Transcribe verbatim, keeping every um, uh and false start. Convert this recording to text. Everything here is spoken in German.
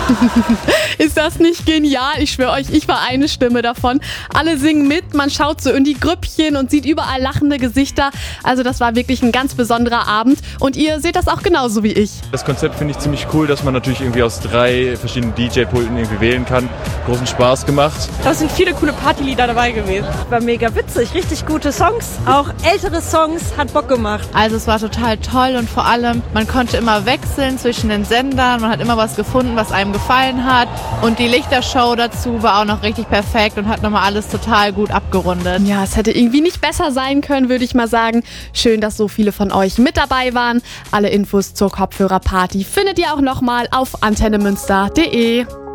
Ist das nicht genial? Ich schwöre euch, ich war eine Stimme davon. Alle singen mit, man schaut so in die Grüppchen und sieht überall lachende Gesichter. Also das war wirklich ein ganz besonderer Abend und ihr seht das auch genauso wie ich. Das Konzept finde ich ziemlich cool, dass man natürlich irgendwie aus drei verschiedenen D J-Pulten irgendwie wählen kann. Großen Spaß gemacht. Da sind viele coole Partylieder dabei gewesen. War mega witzig, richtig gute Songs, auch ältere Songs, hat Bock gemacht. Also es war total toll und vor allem, man konnte immer wechseln zwischen den Sendern, man hat immer was gefunden, was einem gefallen hat und die Lichtershow dazu war auch noch richtig perfekt und hat nochmal alles total gut abgerundet. Ja, es hätte irgendwie nicht besser sein können, würde ich mal sagen. Schön, dass so viele von euch mit dabei waren. Alle Infos zur Kopfhörerparty findet ihr auch nochmal auf antennemünster punkt de.